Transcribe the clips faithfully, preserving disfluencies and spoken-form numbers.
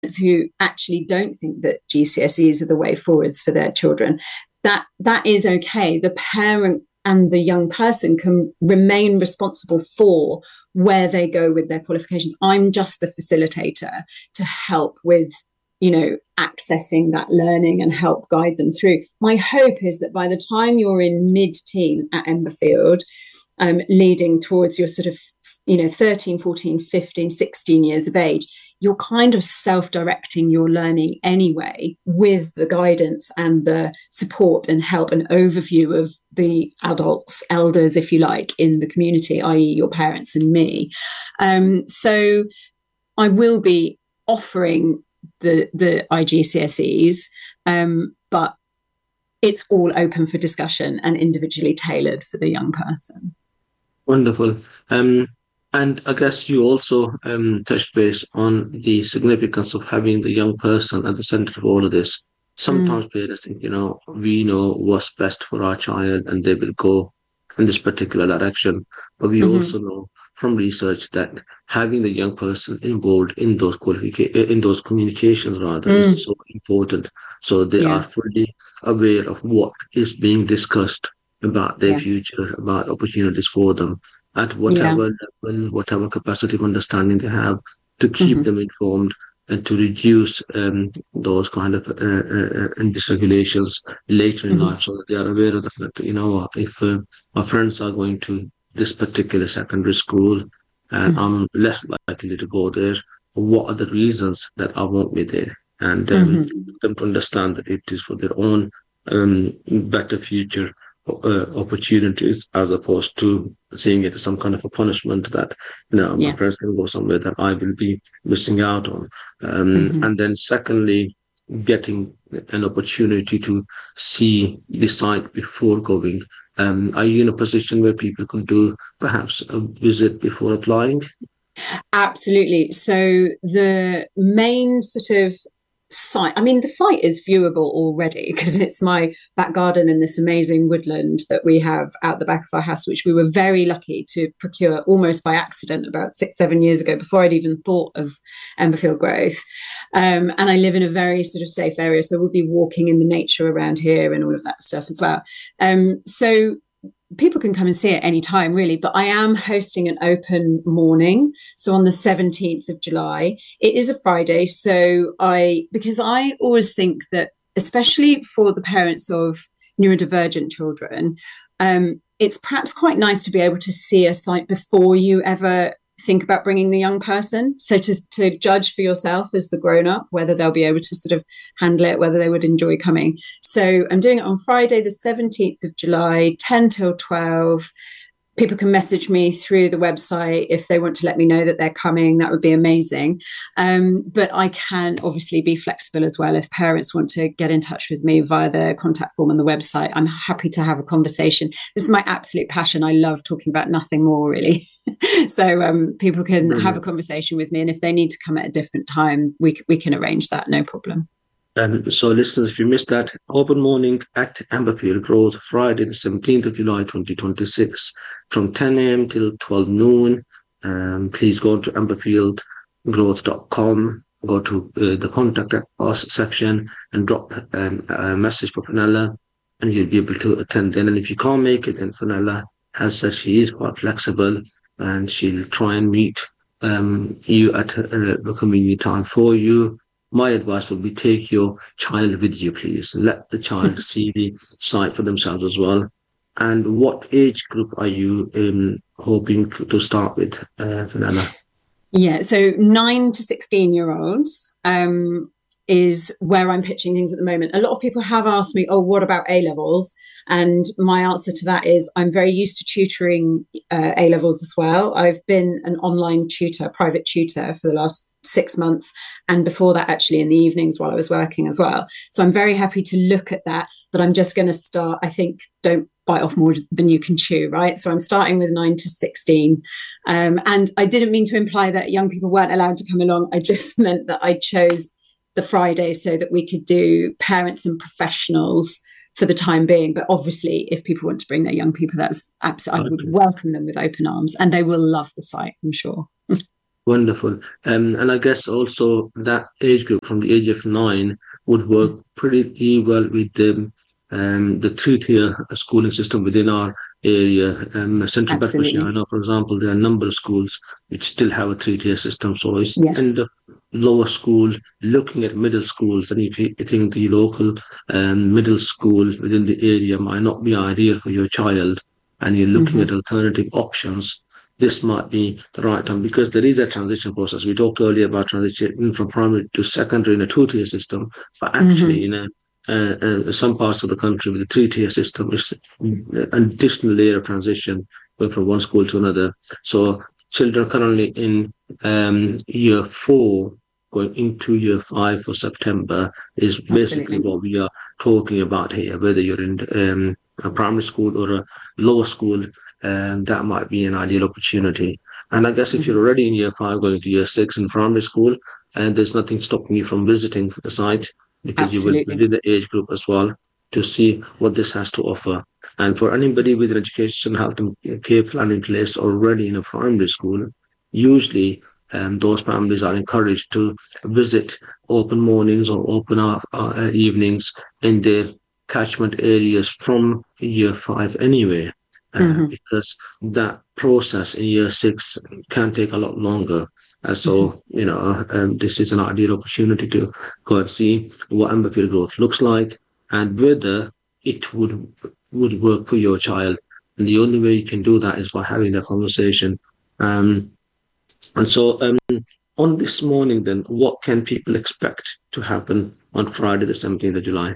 who actually don't think that G C S Es are the way forwards for their children, that that is okay. The parent and the young person can remain responsible for where they go with their qualifications. I'm just the facilitator to help with, you know, accessing that learning and help guide them through. My hope is that by the time you're in mid-teen at Emberfield, um, leading towards your sort of, you know, thirteen, fourteen, fifteen, sixteen years of age, you're kind of self-directing your learning anyway, with the guidance and the support and help and overview of the adults, elders, if you like, in the community, that is your parents and me. Um, so I will be offering the, the I G C S Es, um, but it's all open for discussion and individually tailored for the young person. Wonderful. Um, And I guess you also um, touched base on the significance of having the young person at the center of all of this. Mm. Sometimes parents think, you know, we know what's best for our child and they will go in this particular direction. But we Mm-hmm. also know from research that having the young person involved in those qualifica- in those communications rather is Mm. so important. So they are Yeah, fully aware of what is being discussed about their yeah, future, about opportunities for them at yeah. whatever level, whatever capacity of understanding they have, to keep Mm-hmm. them informed and to reduce um, those kind of uh, uh, uh, dysregulations later in Mm-hmm. life, so that they are aware of the fact that, you know what, if uh, my friends are going to this particular secondary school and Mm-hmm. I'm less likely to go there, what are the reasons that I won't be there? And um, Mm-hmm. them to understand that it is for their own um, better future uh, opportunities, as opposed to seeing it as some kind of a punishment that, you know, my Yeah. friends can go somewhere that I will be missing out on. Um, Mm-hmm. and then secondly, getting an opportunity to see the site before going. Um, are you in a position where people can do perhaps a visit before applying? Absolutely. So the main sort of site, I mean, the site is viewable already because it's my back garden in this amazing woodland that we have out the back of our house, which we were very lucky to procure almost by accident about six, seven years ago, before I'd even thought of Emberfield Growth. Um, and I live in a very sort of safe area, so we'll be walking in the nature around here and all of that stuff as well. Um, so people can come and see it any time, really, but I am hosting an open morning, so on the seventeenth of July. It is a Friday, so I because I always think that, especially for the parents of neurodivergent children, um, it's perhaps quite nice to be able to see a site before you ever think about bringing the young person, so to, to judge for yourself as the grown-up whether they'll be able to sort of handle it, whether they would enjoy coming. So I'm doing it on Friday the seventeenth of July, ten till twelve. People can message me through the website if they want to let me know that they're coming. That would be amazing. Um, but I can obviously be flexible as well. If parents want to get in touch with me via the contact form on the website, I'm happy to have a conversation. This is my absolute passion. I love talking about nothing more, really. So um, people can have a Brilliant. conversation with me, and if they need to come at a different time, we we can arrange that. No problem. And so, listeners, if you missed that, open morning at Amberfield Grove, Friday, the seventeenth of July, twenty twenty-six, from ten a m till twelve noon. Um, please go to amberfield growth dot com, go to uh, the contact us section and drop um, a message for Fenella, and you'll be able to attend then. And if you can't make it, then Fenella has said she is quite flexible and she'll try and meet um, you at a, a convenient time for you. My advice would be take your child with you, please. Let the child see the site for themselves as well. And what age group are you um, hoping to start with, uh, Fenella? Yeah, so nine to sixteen year olds um, is where I'm pitching things at the moment. A lot of people have asked me, oh, what about A levels? And my answer to that is I'm very used to tutoring uh, A levels as well. I've been an online tutor, private tutor for the last six months. And before that, actually, in the evenings while I was working as well. So I'm very happy to look at that. But I'm just going to start, I think, don't bite off more than you can chew, right? So I'm starting with nine to sixteen. Um, and I didn't mean to imply that young people weren't allowed to come along. I just meant that I chose the Friday so that we could do parents and professionals for the time being. But obviously, if people want to bring their young people, that's absolutely, I would Okay. welcome them with open arms, and they will love the site, I'm sure. Wonderful. Um, and I guess also that age group from the age of nine would work pretty well with the um, the three-tier schooling system within our area. Um, Central Bedfordshire, I Absolutely. know, for example, there are a number of schools which still have a three-tier system. So it's Yes. in the lower school, looking at middle schools, and if you think the local um, middle school within the area might not be ideal for your child, and you're looking at Hmm. alternative options, this might be the right time because there is a transition process. We talked earlier about transition from primary to secondary in a two-tier system, but actually Hmm. in a uh, uh, some parts of the country with a three-tier system, it's an additional layer of transition going from one school to another. So children currently in um, year four going into year five for September is basically Absolutely. what we are talking about here, whether you're in um, a primary school or a lower school, and that might be an ideal opportunity. And I guess if you're Hmm. already in year five, going to year six in primary school, and there's nothing stopping you from visiting the site because you will Absolutely. within the age group as well to see what this has to offer. And for anybody with an education, health, and care plan in place already in a primary school, usually um, those families are encouraged to visit open mornings or open uh, uh, evenings in their catchment areas from year five anyway, uh, Hmm. because that process in year six can take a lot longer. Uh, Hmm. so, you know, um, this is an ideal opportunity to go and see what Amberfield growth looks like and whether it would would work for your child. And the only way you can do that is by having that conversation. Um, and so, um, on this morning, then, what can people expect to happen on Friday, the seventeenth of July?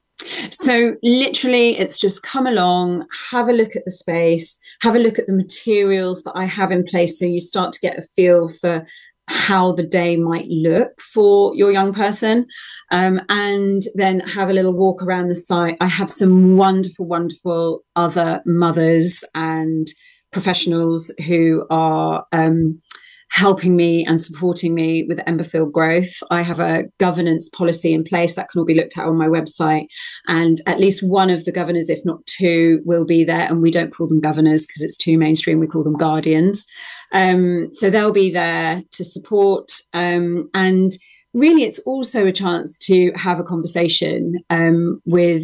So, literally, it's just come along, have a look at the space, have a look at the materials that I have in place. So, you start to get a feel for how the day might look for your young person, um, and then have a little walk around the site. I have some wonderful, wonderful other mothers and professionals who are um, helping me and supporting me with Emberfield growth. I have a governance policy in place that can all be looked at on my website. And at least one of the governors, if not two, will be there. And we don't call them governors because it's too mainstream. We call them guardians. Um, so they'll be there to support. Um, and really, it's also a chance to have a conversation um, with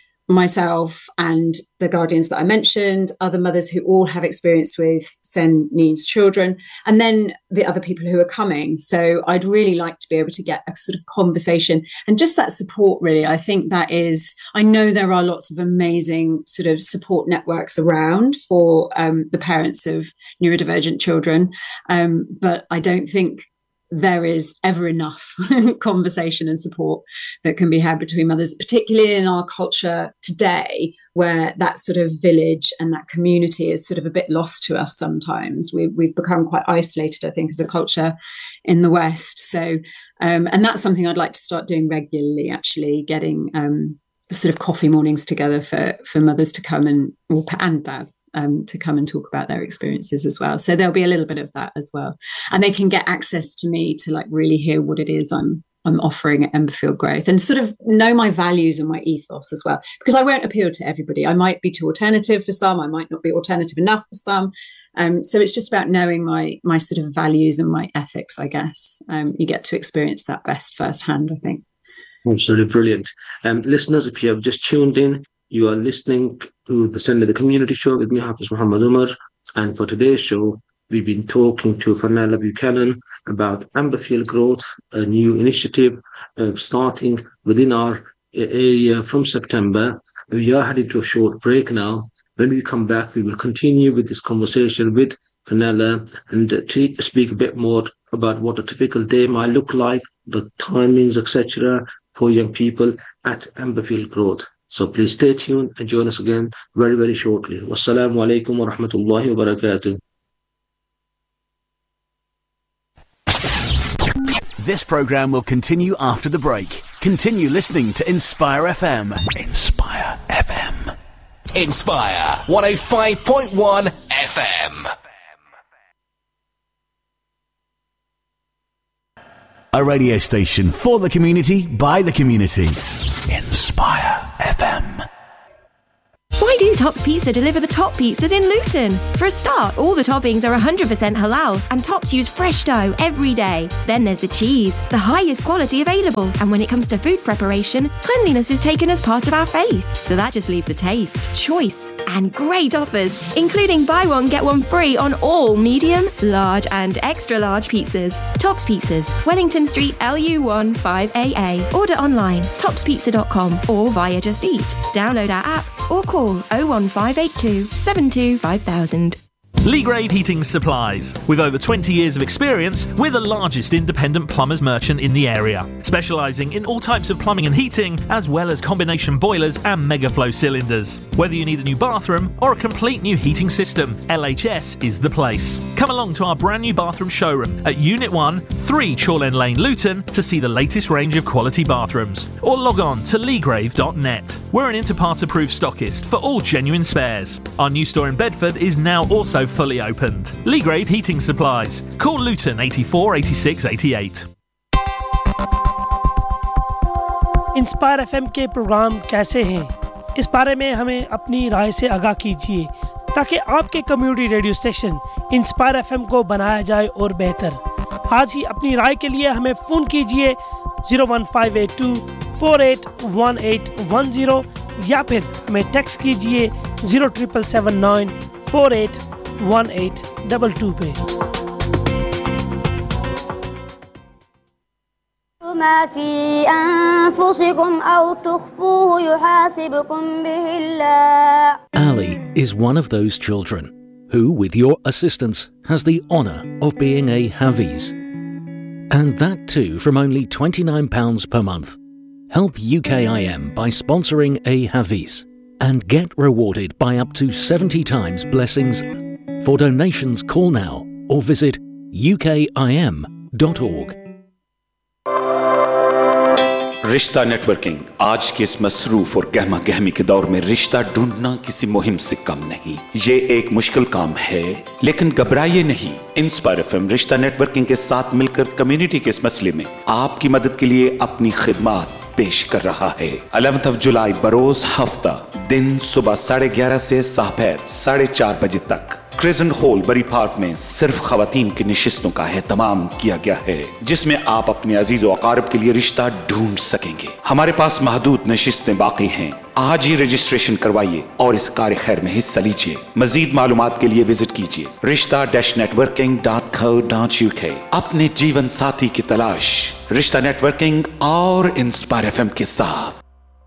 myself and the guardians that I mentioned, other mothers who all have experience with SEND needs children, and then the other people who are coming. So I'd really like to be able to get a sort of conversation and just that support, really. I think that is, I know there are lots of amazing sort of support networks around for um, the parents of neurodivergent children, um, but I don't think there is ever enough conversation and support that can be had between mothers, particularly in our culture today, where that sort of village and that community is sort of a bit lost to us sometimes. We, we've become quite isolated, I think, as a culture in the West. So, um, and that's something I'd like to start doing regularly, actually, getting um, sort of coffee mornings together for for mothers to come and or and dads um, to come and talk about their experiences as well. So there'll be a little bit of that as well, and they can get access to me to like really hear what it is I'm I'm offering at Emberfield Growth and sort of know my values and my ethos as well, because I won't appeal to everybody. I might be too alternative for some, I might not be alternative enough for some. Um, so it's just about knowing my my sort of values and my ethics, I guess. Um, you get to experience that best firsthand, I think. Absolutely brilliant. Um, listeners, if you have just tuned in, you are listening to the Sunday the Community Show with me, Hafiz Muhammad Umar. And for today's show, we've been talking to Fernella Buchanan about Amberfield Growth, a new initiative uh, starting within our area from September. We are heading to a short break now. When we come back, we will continue with this conversation with Fernella and uh, to speak a bit more about what a typical day might look like, the timings, et cetera, for young people at Amberfield Growth. So please stay tuned and join us again very, very shortly. Wassalamu alaikum wa rahmatullahi wa barakatuh. This program will continue after the break. Continue listening to Inspire F M. Inspire F M. Inspire one oh five point one F M. A radio station for the community, by the community. Inspire F M. Why do Tops Pizza deliver the top pizzas in Luton. For a start, all the toppings are one hundred percent halal and Tops use fresh dough every day. Then there's the cheese, the highest quality available. And when it comes to food preparation, cleanliness is taken as part of our faith. So that just leaves the taste, choice, and great offers, including buy one, get one free on all medium, large, and extra large pizzas. Tops Pizzas, Wellington Street, L U one five A A. Order online, tops pizza dot com or via Just Eat. Download our app or call oh one five eight two, seven two five thousand. Leagrave Heating Supplies. With over twenty years of experience, we're the largest independent plumbers merchant in the area, specialising in all types of plumbing and heating, as well as combination boilers and megaflow cylinders. Whether you need a new bathroom or a complete new heating system, L H S is the place. Come along to our brand new bathroom showroom at Unit one, three Chorlend Lane, Luton, to see the latest range of quality bathrooms, or log on to leagrave dot net. We're an Interpart approved stockist for all genuine spares. Our new store in Bedford is now also fully opened. Leagrave Heating Supplies. Call Luton eighty-four eighty-six eighty-eight. Inspire FM के programme कैसे हैं, इस बारे में हमें अपनी राय से आगाह कीजिए ताकि आपके community radio station inspire FM को बनाया जाए और बेहतर। आज ही अपनी राय के लिए हमें फ़ोन कीजिए zero one five eight to, four eight one eight one zero या फिर हमें टेक्स्ट कीजिए zero triple seven nine, four eight one eight to to पे। ما في أنفسكم أو تخفوه يحاسبكم به الله. Ali is one of those children who, with your assistance, has the honour of being a Hafiz. And that too from only twenty-nine pounds per month. Help U K I M by sponsoring a Hafiz and get rewarded by up to seventy times blessings. For donations, call now or visit u k i m dot org. रिश्ता networking आज के इस मसरूफ और गहमा गहमी के दौर में रिश्ता ढूंढना किसी मुहिम से कम नहीं। ये एक मुश्किल काम है, लेकिन घबराइए नहीं। इंस्पायर एफएम रिश्ता नेटवर्किंग के साथ मिलकर कम्युनिटी के इस मसले में आपकी मदद के लिए अपनी खिदमत पेश कर रहा है। ग्यारह जुलाई बरोज हफ्ता दिन सुबह साढ़े ग्यारह से दोपहर साढ़े चार बजे तक क्रिजेंट हॉल बरी पार्क में सिर्फ खवातीन की निशिस्तों का एहतमाम किया गया है, जिसमें आप अपने अजीज व अकारिब के लिए रिश्ता ढूंढ सकेंगे। हमारे पास महदूद निशिस्तें बाकी हैं। आज ही रजिस्ट्रेशन करवाइए और इस कार्य खैर में हिस्सा लीजिए। मजीद मालूमात के लिए विजिट कीजिए रिश्ता dash networking dot co dot U के। अपने जीवन साथी की तलाश रिश्ता नेटवर्किंग और इंस्पायर एफएम के साथ।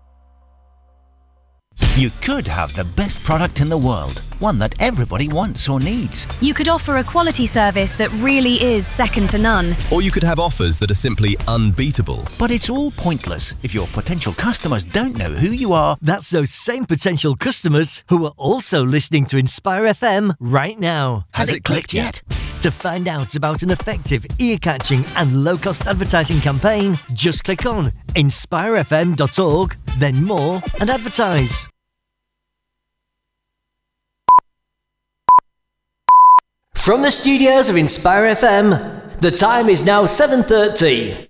You could have the best product in the world, one that everybody wants or needs. You could offer a quality service that really is second to none. Or you could have offers that are simply unbeatable. But it's all pointless if your potential customers don't know who you are. That's those same potential customers who are also listening to Inspire F M right now. Has, Has it, it clicked, clicked yet? To find out about an effective, ear-catching and low-cost advertising campaign, just click on inspire f m dot org, then more, and advertise. From the studios of Inspire F M, the time is now seven thirty.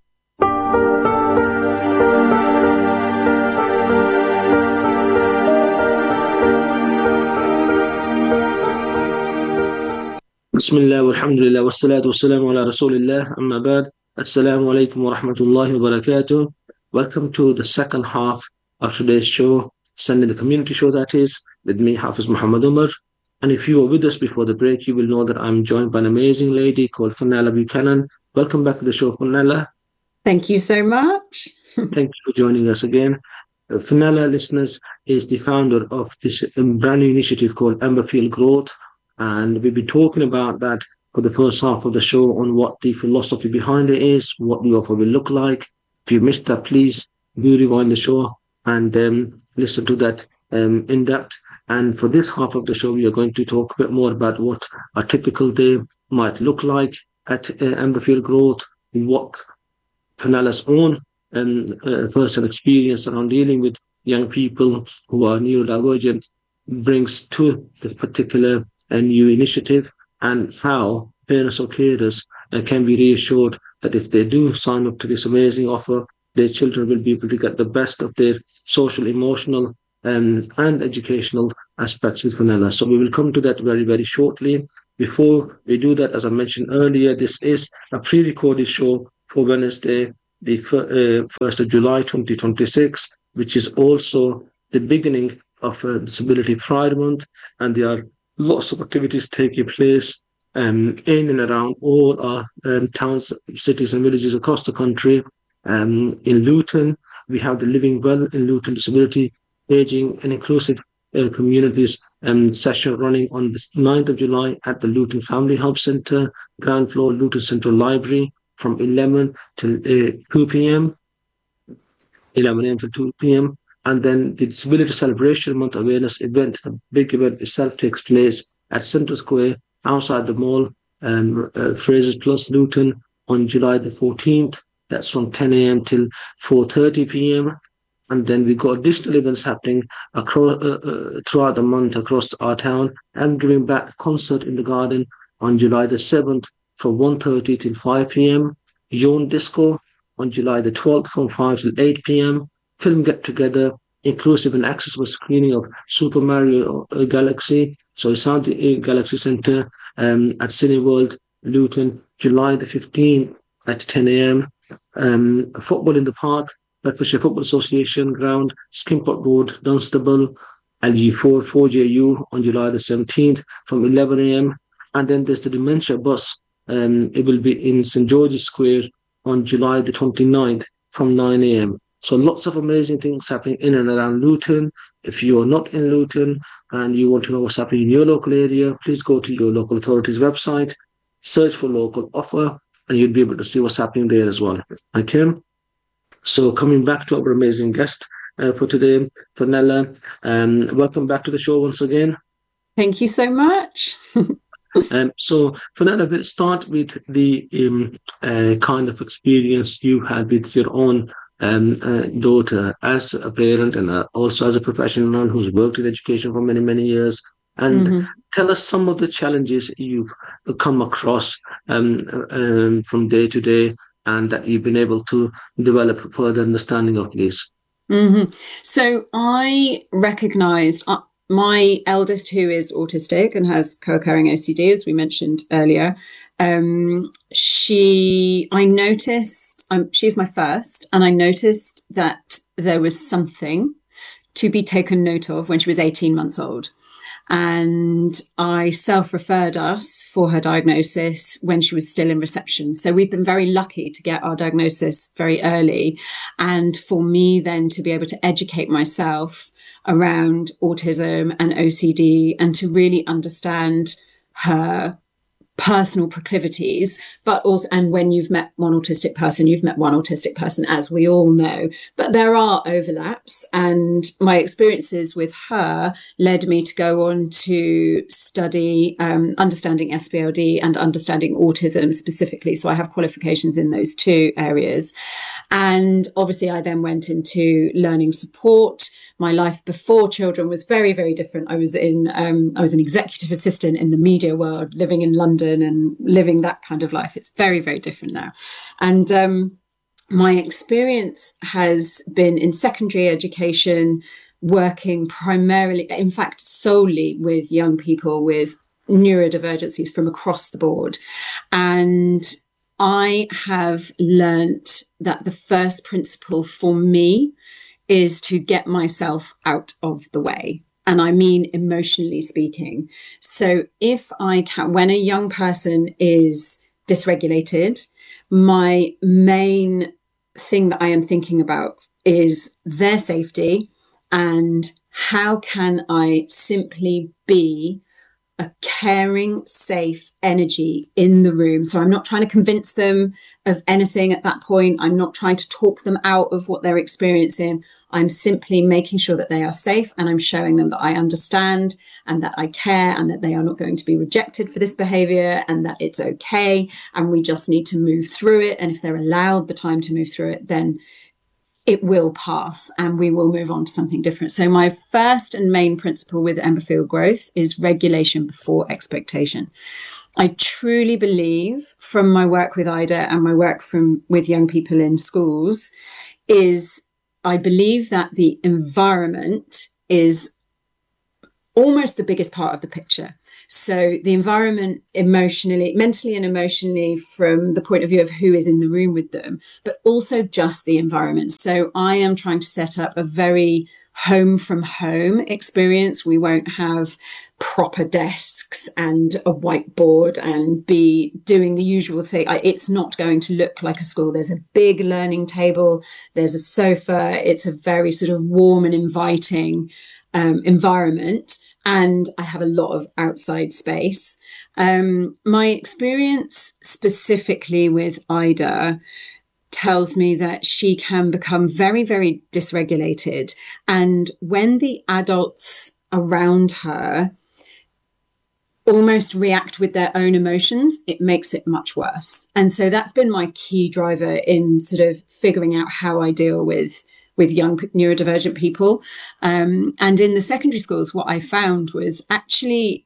Bismillah walhamdulillah wassalatu wassalamu ala rasulillah amma ba'd. Assalamu alaikum wa rahmatullahi wa barakatuh. Welcome to the second half of today's show, Sunday the Community Show, that is, with me, Hafiz Muhammad Umar. And if you were with us before the break, you will know that I'm joined by an amazing lady called Fenella Buchanan. Welcome back to the show, Fenella. Thank you so much. Thank you for joining us again. Uh, Fenella, listeners, is the founder of this um, brand new initiative called Amberfield Growth. And we've been talking about that for the first half of the show on what the philosophy behind it is, what the offer will look like. If you missed that, please do rewind the show and um, listen to that um, in depth. And for this half of the show, we are going to talk a bit more about what a typical day might look like at uh, Amberfield Growth, what Fenella's own um, uh, first-hand experience around dealing with young people who are neurodivergent brings to this particular uh, new initiative, and how parents or carers uh, can be reassured that if they do sign up to this amazing offer, their children will be able to get the best of their social, emotional, Um, and educational aspects with Fenella. So we will come to that very, very shortly. Before we do that, as I mentioned earlier, this is a pre-recorded show for Wednesday, the uh, first of July twenty twenty-six, which is also the beginning of uh, Disability Pride Month, and there are lots of activities taking place um, in and around all our um, towns, cities and villages across the country. Um, in Luton, we have the Living Well in Luton Disability, Aging and Inclusive uh, Communities um, session running on the ninth of July at the Luton Family Hub Centre, ground floor, Luton Central Library, from eleven till uh, two p.m. eleven a.m. to two p.m. And then the Disability Celebration Month Awareness event, the big event itself, takes place at Central Square outside the mall, um, uh, Fraser's Plus Luton, on July the fourteenth. That's from ten a.m. till four thirty p.m. And then we've got additional events happening across uh, uh, throughout the month across our town. And Giving Back concert in the garden on July the seventh from one thirty till five p.m. Yawn Disco on July the twelfth from five till eight p.m. Film Get Together, inclusive and accessible screening of Super Mario Galaxy. So it's at the Galaxy Centre um, at Cineworld, Luton, July the fifteenth at ten a.m. Um, football in the Park, Bedfordshire Football Association ground, Skimpot Road, Dunstable, L G four four J U on July the seventeenth from eleven a.m. And then there's the Dementia Bus. Um, it will be in St George's Square on July the twenty-ninth from nine a.m. So lots of amazing things happening in and around Luton. If you are not in Luton and you want to know what's happening in your local area, please go to your local authority's website, search for local offer, and you'll be able to see what's happening there as well. Okay. So coming back to our amazing guest uh, for today, Fenella, um, welcome back to the show once again. Thank you so much. um, so Fenella, we'll start with the um, uh, kind of experience you had with your own um, uh, daughter as a parent and uh, also as a professional who's worked in education for many, many years. And mm-hmm. tell us some of the challenges you've come across um, um, from day to day and that you've been able to develop further understanding of these. Mm-hmm. So I recognised uh, my eldest, who is autistic and has co-occurring O C D, as we mentioned earlier. Um, she, I noticed, um, she's my first, and I noticed that there was something to be taken note of when she was eighteen months old. And I self-referred us for her diagnosis when she was still in reception. So we've been very lucky to get our diagnosis very early. And for me then to be able to educate myself around autism and O C D and to really understand her personal proclivities, but also, and when you've met one autistic person, you've met one autistic person, as we all know, but there are overlaps. And my experiences with her led me to go on to study um, understanding S P L D and understanding autism specifically. So I have qualifications in those two areas. And obviously I then went into learning support. My life before children was very, very different. I was in, um, I was an executive assistant in the media world, living in London and living that kind of life. It's very, very different now. And um, my experience has been in secondary education, working primarily, in fact, solely with young people with neurodivergencies from across the board. And I have learnt that the first principle for me is to get myself out of the way. And I mean, emotionally speaking. So if I can, when a young person is dysregulated, my main thing that I am thinking about is their safety and how can I simply be a caring, safe energy in the room. So I'm not trying to convince them of anything at that point. I'm not trying to talk them out of what they're experiencing. I'm simply making sure that they are safe, and I'm showing them that I understand and that I care and that they are not going to be rejected for this behavior and that it's okay. And we just need to move through it. And if they're allowed the time to move through it, then it will pass and we will move on to something different. So my first and main principle with Ember Field Growth is regulation before expectation. I truly believe from my work with Ida and my work from with young people in schools is I believe that the environment is almost the biggest part of the picture. So the environment emotionally, mentally and emotionally from the point of view of who is in the room with them, but also just the environment. So I am trying to set up a very home from home experience. We won't have proper desks and a whiteboard and be doing the usual thing. It's not going to look like a school. There's a big learning table. There's a sofa. It's a very sort of warm and inviting um, environment. And I have a lot of outside space. Um, my experience specifically with Ida tells me that she can become very, very dysregulated. And when the adults around her almost react with their own emotions, it makes it much worse. And so that's been my key driver in sort of figuring out how I deal with with young neurodivergent people. Um, and in the secondary schools, what I found was actually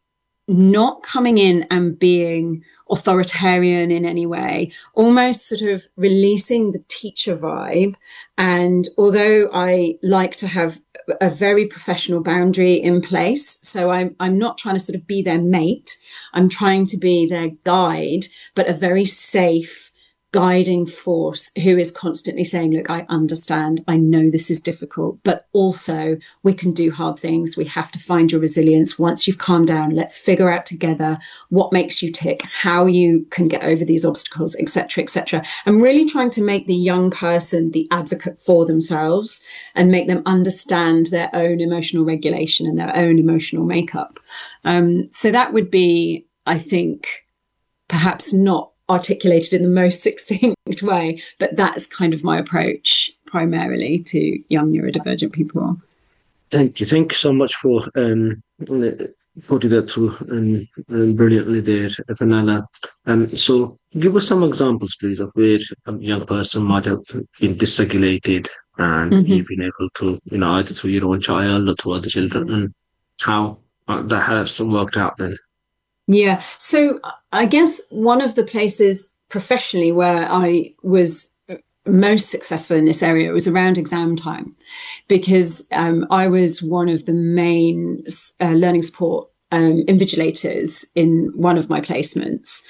not coming in and being authoritarian in any way, almost sort of releasing the teacher vibe. And although I like to have a very professional boundary in place, so I'm, I'm not trying to sort of be their mate, I'm trying to be their guide, but a very safe guiding force who is constantly saying, look, I understand, I know this is difficult, but also we can do hard things. We have to find your resilience. Once you've calmed down, let's figure out together what makes you tick, how you can get over these obstacles, et cetera, et cetera. I'm really trying to make the young person the advocate for themselves and make them understand their own emotional regulation and their own emotional makeup. Um, so that would be, I think, perhaps not articulated in the most succinct way, but that's kind of my approach primarily to young neurodivergent people. Thank you. Thank you so much for um, putting that through um, um, brilliantly there, Fenella. Um, so give us some examples, please, of where a young person might have been dysregulated and mm-hmm. you've been able to, you know, either through your own child or through other children, and how uh, that has worked out then. Yeah. So I guess one of the places professionally where I was most successful in this area was around exam time, because um, I was one of the main uh, learning support um, invigilators in one of my placements.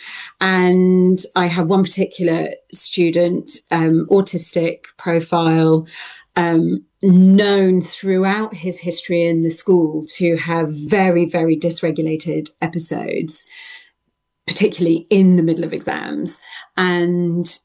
And I had one particular student, um, autistic profile, um, known throughout his history in the school to have very, very dysregulated episodes, particularly in the middle of exams. And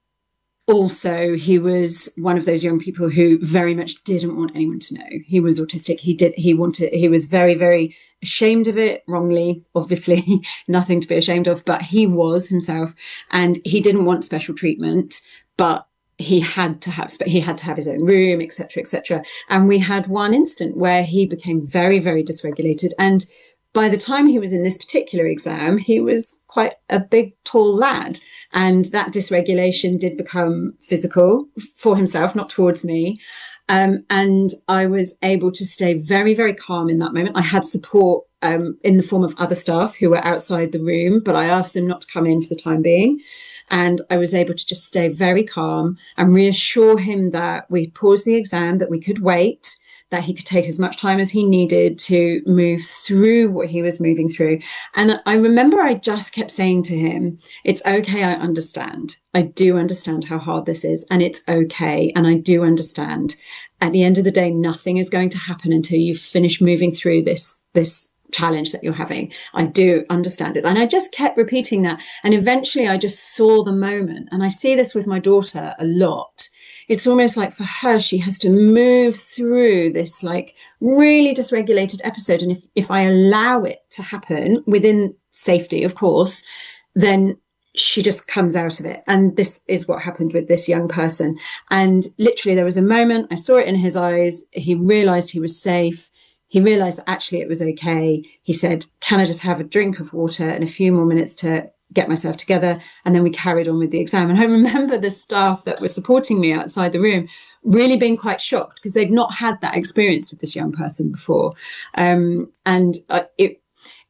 also he was one of those young people who very much didn't want anyone to know he was autistic. He did, he wanted, he was very, very ashamed of it, wrongly, obviously, nothing to be ashamed of, but he was himself, and he didn't want special treatment, but he had to have, he had to have his own room, et cetera, et cetera. And we had one instant where he became very, very dysregulated. And by the time he was in this particular exam, he was quite a big, tall lad. And that dysregulation did become physical for himself, not towards me. Um, and I was able to stay very, very calm in that moment. I had support um, in the form of other staff who were outside the room, but I asked them not to come in for the time being. And I was able to just stay very calm and reassure him that we paused the exam, that we could wait, that he could take as much time as he needed to move through what he was moving through. And I remember I just kept saying to him, it's okay, I understand. I do understand how hard this is, and it's okay. And I do understand. At the end of the day, nothing is going to happen until you finish moving through this, this challenge that you're having. I do understand it. And I just kept repeating that. And eventually I just saw the moment. And I see this with my daughter a lot. It's almost like for her, she has to move through this like really dysregulated episode. And if, if I allow it to happen within safety, of course, then she just comes out of it. And this is what happened with this young person. And literally there was a moment, I saw it in his eyes. He realized he was safe. He realized that actually it was okay. He said, can I just have a drink of water and a few more minutes to get myself together? And then we carried on with the exam. And I remember the staff that were supporting me outside the room really being quite shocked because they'd not had that experience with this young person before. Um, and I, it,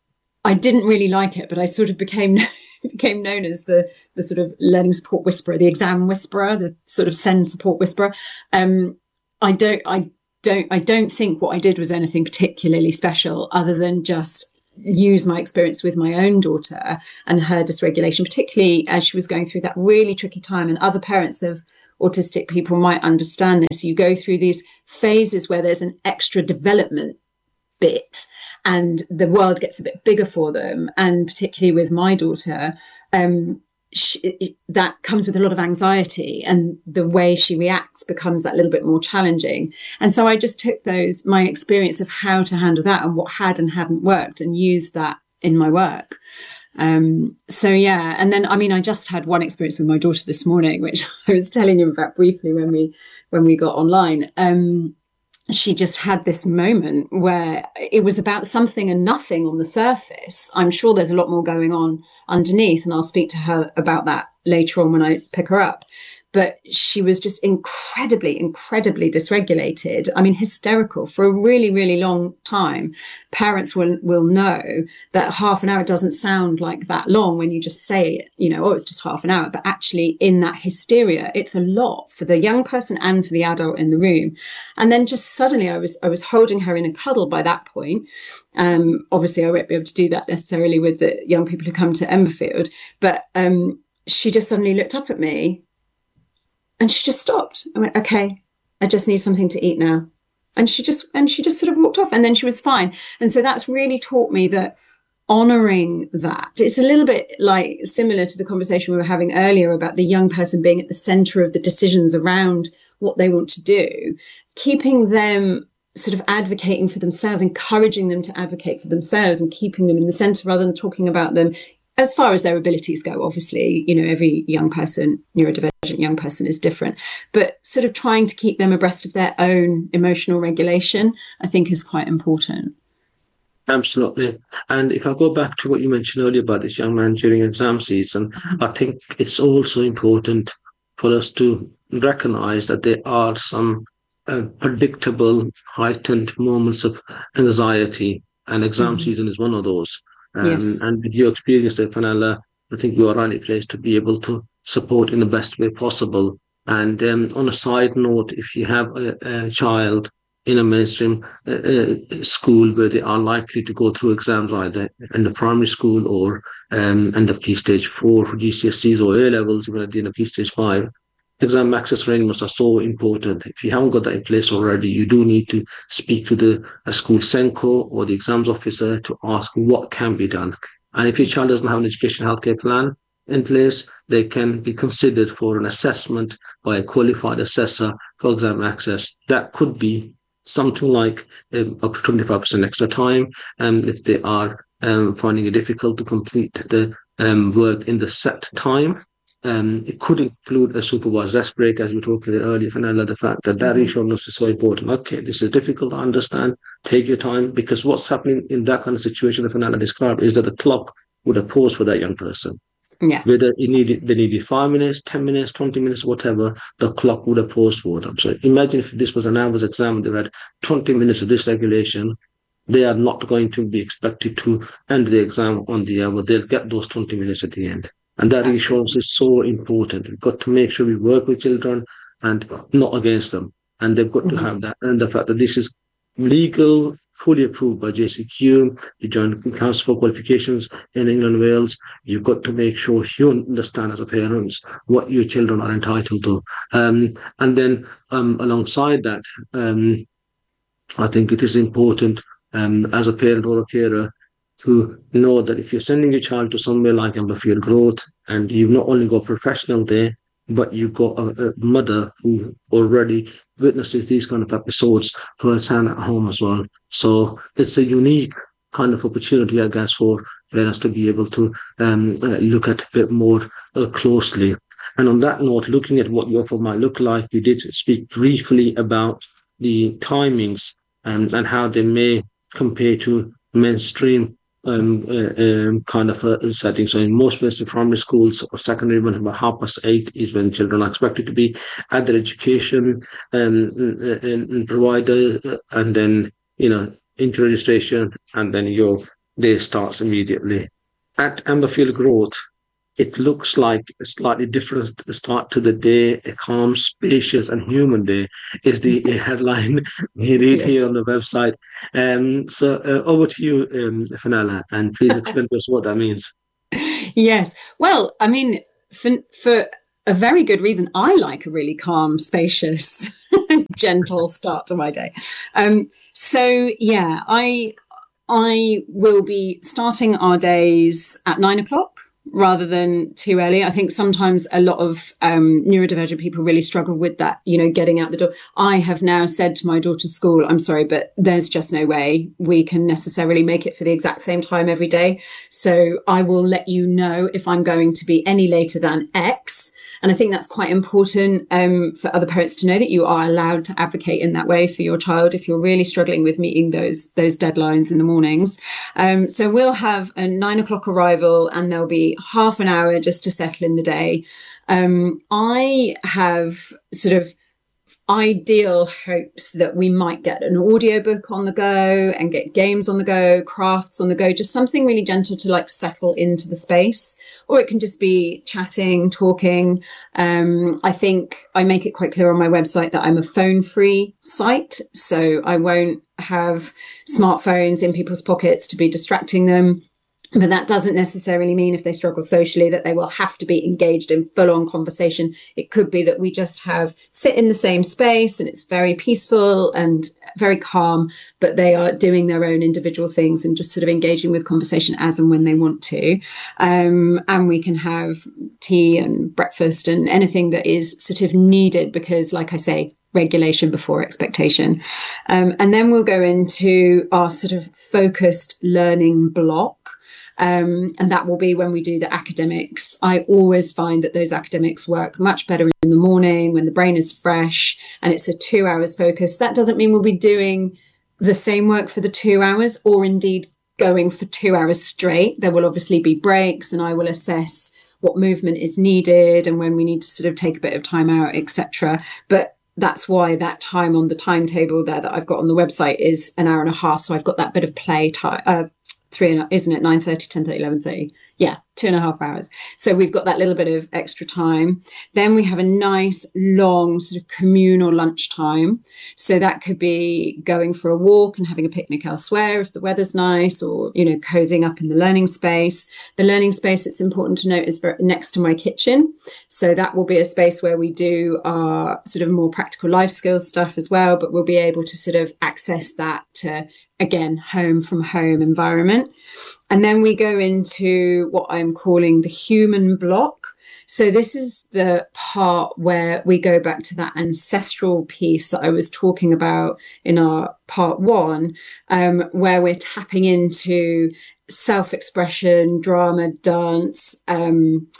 I didn't really like it, but I sort of became became known as the the sort of learning support whisperer, the exam whisperer, the sort of SEND support whisperer. Um, I don't, I don't I don't think what I did was anything particularly special, other than just use my experience with my own daughter and her dysregulation, particularly as she was going through that really tricky time. And other parents of autistic people might understand this. You go through these phases where there's an extra development bit and the world gets a bit bigger for them. And particularly with my daughter, um, she, that comes with a lot of anxiety, and the way she reacts becomes that little bit more challenging. And so I just took those, my experience of how to handle that and what had and hadn't worked, and used that in my work. Um, so yeah, and then, I mean, I just had one experience with my daughter this morning, which I was telling you about briefly when we, when we got online. Um, she just had this moment where it was about something and nothing on the surface. I'm sure there's a lot more going on underneath, and I'll speak to her about that later on when I pick her up. But she was just incredibly, incredibly dysregulated. I mean, hysterical for a really, really long time. Parents will will know that half an hour doesn't sound like that long when you just say it, you know, oh, it's just half an hour. But actually in that hysteria, it's a lot for the young person and for the adult in the room. And then just suddenly I was I was holding her in a cuddle by that point. Um, obviously, I won't be able to do that necessarily with the young people who come to Emberfield. But um, she just suddenly looked up at me. And she just stopped. I went, okay, I just need something to eat now. And she just, and she just sort of walked off, and then she was fine. And so that's really taught me that honoring that, it's a little bit like similar to the conversation we were having earlier about the young person being at the center of the decisions around what they want to do, keeping them sort of advocating for themselves, encouraging them to advocate for themselves and keeping them in the center rather than talking about them as far as their abilities go. Obviously, you know, every young person, neurodivergent young person is different, but sort of trying to keep them abreast of their own emotional regulation, I think, is quite important. Absolutely. And if I go back to what you mentioned earlier about this young man during exam season, mm-hmm. I think it's also important for us to recognize that there are some uh, predictable, heightened moments of anxiety, and exam mm-hmm. season is one of those. Um, yes. And with your experience there, Fenella, I think you are rightly placed to be able to support in the best way possible. And um, on a side note, if you have a, a child in a mainstream uh, uh, school where they are likely to go through exams either in the primary school or um, end of key stage four for G C S Es or A levels, even at the end of key stage five, exam access arrangements are so important. If you haven't got that in place already, you do need to speak to the uh, school SENCO or the exams officer to ask what can be done. And if your child doesn't have an education healthcare plan in place, they can be considered for an assessment by a qualified assessor for exam access. That could be something like um, up to twenty-five percent extra time, and um, if they are um, finding it difficult to complete the um, work in the set time. Um, it could include a supervised rest break, as we talked about earlier, Fenella, the fact that that reassurance is so important. Okay, this is difficult to understand. Take your time, because what's happening in that kind of situation that Fenella described is that the clock would have paused for that young person. Yeah. Whether it needed, they needed five minutes, ten minutes, twenty minutes, whatever, the clock would have paused for them. So imagine if this was an hour's exam and they had twenty minutes of dysregulation, they are not going to be expected to end the exam on the hour. They'll get those twenty minutes at the end. And that reassurance is so important. We've got to make sure we work with children and not against them. And they've got mm-hmm. to have that. And the fact that this is legal, fully approved by J C Q, you join the Council for Qualifications in England and Wales, you've got to make sure you understand as a parent what your children are entitled to. Um, and then um, alongside that, um, I think it is important um, as a parent or a carer to know that if you're sending your child to somewhere like Emberfield Growth and you've not only got a professional there, but you've got a, a mother who already witnesses these kind of episodes firsthand at home as well. So it's a unique kind of opportunity, I guess, for parents to be able to um, uh, look at a bit more uh, closely. And on that note, looking at what the offer might look like, we did speak briefly about the timings and, and how they may compare to mainstream Um, uh, um, kind of a setting. So in most places, primary schools or secondary, when about half past eight is when children are expected to be at their education um, and, and provider, and then, you know, into registration, and then your day starts immediately. At Emberfield Growth, it looks like a slightly different start to the day. A calm, spacious, and human day is the headline we read Yes. here on the website. Um, so uh, over to you, um, Fenella, and please explain to us what that means. Yes. Well, I mean, for, for a very good reason, I like a really calm, spacious, gentle start to my day. Um, so yeah, I I will be starting our days at nine o'clock rather than too early. I think sometimes a lot of um, neurodivergent people really struggle with that, you know, getting out the door. I have now said to my daughter's school, I'm sorry, but there's just no way we can necessarily make it for the exact same time every day. So I will let you know if I'm going to be any later than X. And I think that's quite important um, for other parents to know that you are allowed to advocate in that way for your child if you're really struggling with meeting those those deadlines in the mornings. Um, so we'll have a nine o'clock arrival and there'll be half an hour just to settle in the day. Um, I have sort of ideal hopes that we might get an audiobook on the go and get games on the go, crafts on the go, just something really gentle to like settle into the space. Or it can just be chatting, talking. Um, I think I make it quite clear on my website that I'm a phone-free site, so I won't have smartphones in people's pockets to be distracting them. But that doesn't necessarily mean if they struggle socially that they will have to be engaged in full-on conversation. It could be that we just have sit in the same space and it's very peaceful and very calm, but they are doing their own individual things and just sort of engaging with conversation as and when they want to. Um, and we can have tea and breakfast and anything that is sort of needed because, like I say, regulation before expectation. Um, and then we'll go into our sort of focused learning block. Um, and that will be when we do the academics. I always find that those academics work much better in the morning when the brain is fresh and it's a two hours focus. That doesn't mean we'll be doing the same work for the two hours or indeed going for two hours straight. There will obviously be breaks and I will assess what movement is needed and when we need to sort of take a bit of time out, et cetera. But that's why that time on the timetable there that I've got on the website is an hour and a half. So I've got that bit of play time, uh, three and isn't it nine thirty, ten thirty, eleven thirty? Yeah, two and a half hours. So we've got that little bit of extra time. Then we have a nice long sort of communal lunchtime. So that could be going for a walk and having a picnic elsewhere if the weather's nice, or, you know, cozying up in the learning space. The learning space, it's important to note, is very, next to my kitchen. So that will be a space where we do our sort of more practical life skills stuff as well, but we'll be able to sort of access that to, again, home from home environment. And then we go into what I'm calling the human block. So this is the part where we go back to that ancestral piece that I was talking about in our part one, um, where we're tapping into self-expression, drama, dance, um,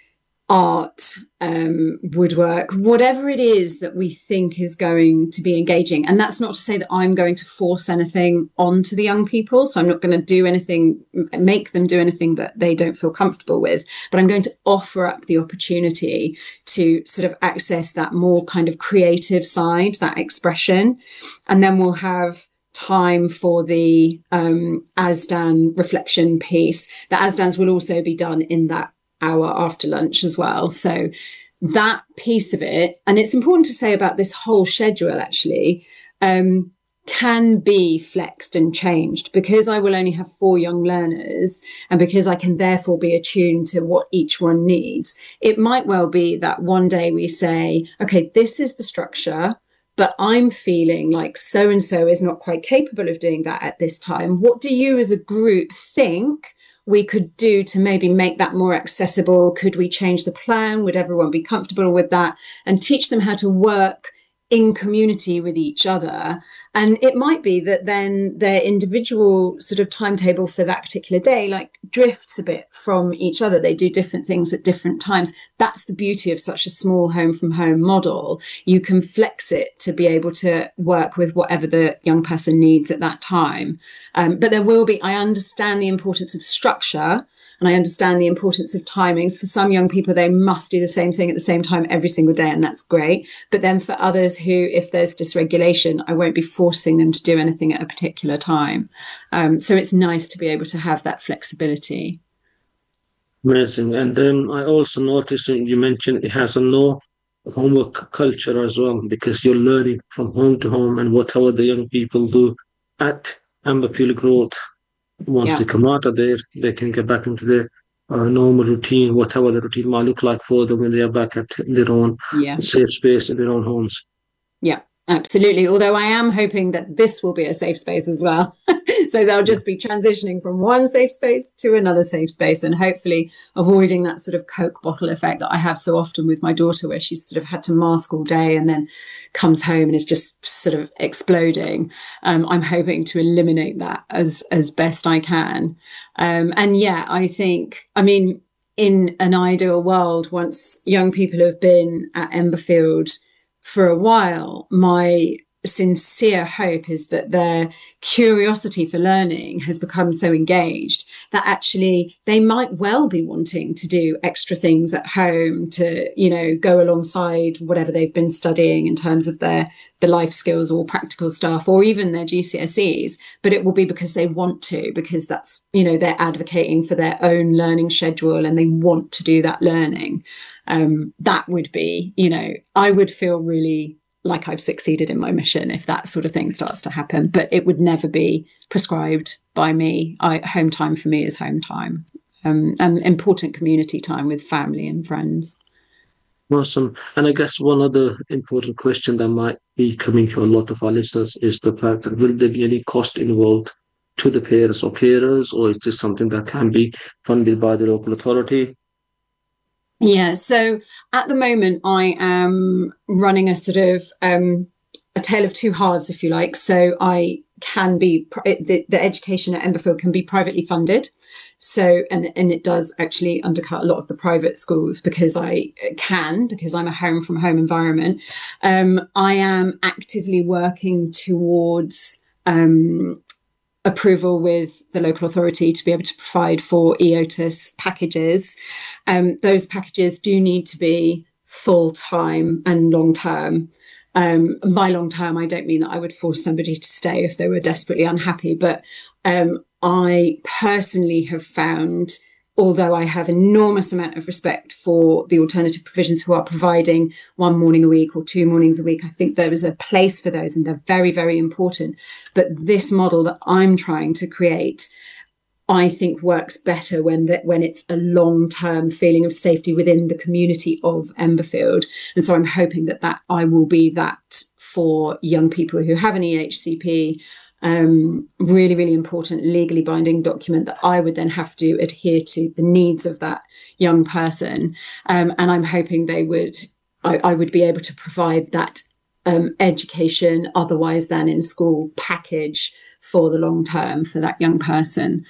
art, um, woodwork, whatever it is that we think is going to be engaging. And that's not to say that I'm going to force anything onto the young people. So I'm not going to do anything, make them do anything that they don't feel comfortable with, but I'm going to offer up the opportunity to sort of access that more kind of creative side, that expression. And then we'll have time for the um, ASDAN reflection piece. The ASDANs will also be done in that hour after lunch as well. So that piece of it, and it's important to say about this whole schedule actually, um, can be flexed and changed because I will only have four young learners and because I can therefore be attuned to what each one needs. It might well be that one day we say, okay, this is the structure, but I'm feeling like so-and-so is not quite capable of doing that at this time. What do you as a group think we could do to maybe make that more accessible? Could we change the plan? Would everyone be comfortable with that? And teach them how to work in community with each other. And it might be that then their individual sort of timetable for that particular day, like drifts a bit from each other. They do different things at different times. That's the beauty of such a small home from home model. You can flex it to be able to work with whatever the young person needs at that time. Um, but there will be, I understand the importance of structure. And I understand the importance of timings. For some young people, they must do the same thing at the same time every single day, and that's great. But then for others who, if there's dysregulation, I won't be forcing them to do anything at a particular time. Um, so it's nice to be able to have that flexibility. Amazing. And um, I also noticed when you mentioned it has a no homework culture as well, because you're learning from home to home, and whatever the young people do at Amberfield Growth, once Yeah. they come out of there, they can get back into their uh, normal routine, whatever the routine might look like for them when they are back at their own Yeah. safe space in their own homes. Yeah, absolutely. Although I am hoping that this will be a safe space as well. So they'll just be transitioning from one safe space to another safe space, and hopefully avoiding that sort of Coke bottle effect that I have so often with my daughter, where she's sort of had to mask all day and then comes home and is just sort of exploding. Um, I'm hoping to eliminate that as, as best I can. Um, and yeah, I think, I mean, in an ideal world, once young people have been at Emberfield for a while, my sincere hope is that their curiosity for learning has become so engaged that actually they might well be wanting to do extra things at home to, you know, go alongside whatever they've been studying in terms of their the life skills or practical stuff, or even their G C S Es, but it will be because they want to, because that's, you know, they're advocating for their own learning schedule and they want to do that learning. Um, that would be, you know, I would feel really like I've succeeded in my mission if that sort of thing starts to happen, but it would never be prescribed by me. I, home time for me is home time, um, and important community time with family and friends. Awesome. And I guess one other important question that might be coming from a lot of our listeners is the fact that will there be any cost involved to the parents or carers, or is this something that can be funded by the local authority? Yeah, so at the moment I am running a sort of um, a tale of two halves, if you like. So I can be, the, the education at Emberfield can be privately funded. So, and, and it does actually undercut a lot of the private schools because I can, because I'm a home from home environment. Um, I am actively working towards um, approval with the local authority to be able to provide for E O T S packages. Um, those packages do need to be full-time and long-term. Um, by long-term, I don't mean that I would force somebody to stay if they were desperately unhappy, but um, I personally have found, although I have enormous amount of respect for the alternative provisions who are providing one morning a week or two mornings a week, I think there is a place for those and they're very, very important. But this model that I'm trying to create, I think works better when that when it's a long-term feeling of safety within the community of Emberfield. And so I'm hoping that, that I will be that for young people who have an E H C P. Um, really, really important legally binding document that I would then have to adhere to the needs of that young person. Um, and I'm hoping they would, I, I would be able to provide that um, education otherwise than in school package for the long term for that young person.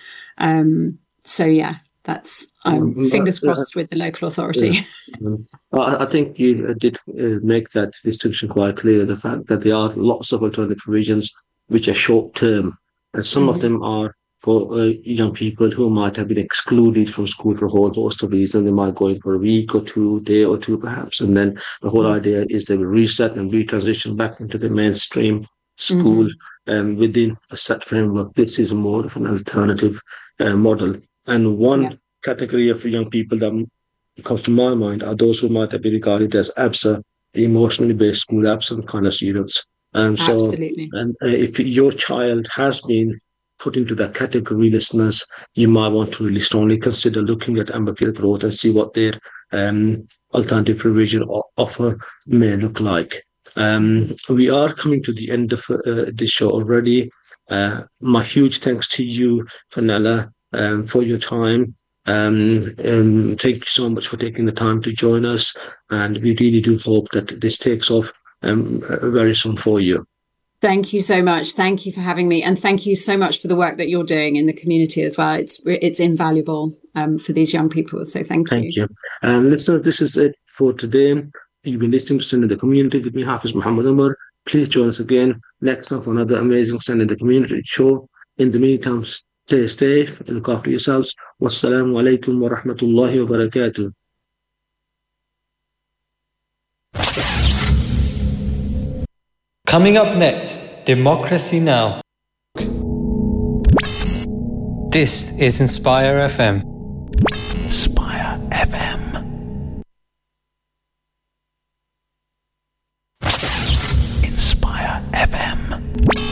Um, so yeah, that's, I'm um, fingers crossed with the local authority. Yeah. I, I think you did uh, make that distinction quite clear, the fact that there are lots of alternative provisions which are short term, and some mm-hmm. of them are for uh, young people who might have been excluded from school for a whole host of reasons. They might go in for a week or two, day or two perhaps, and then the whole mm-hmm. idea is they will reset and retransition back into the mainstream school mm-hmm. um, within a set framework. This is more of an alternative uh, model. And one yeah. category of young people that comes to my mind are those who might have been regarded as A B S A, the emotionally based school absent kind of students. Um, so, Absolutely. And uh, if your child has been put into that category, listeners, you might want to really strongly consider looking at Amberfield Growth and see what their um, alternative provision offer may look like. Um, we are coming to the end of uh, this show already. Uh, my huge thanks to you, Fenella, um, for your time. Um, um, thank you so much for taking the time to join us, and we really do hope that this takes off Um, very soon for you. Thank you so much. Thank you for having me, and thank you so much for the work that you're doing in the community as well. It's it's invaluable um, for these young people. So thank you. Thank you. Um, listeners, this is it for today. You've been listening to Stand in the Community with me, Hafiz Muhammad Umar. Please join us again next time for another amazing Stand in the Community show. In the meantime, stay safe and look after yourselves. Wassalamu alaikum wa rahmatullahi wa barakatuh. Coming up next, Democracy Now! This is Inspire F M. Inspire. F M. Inspire F M.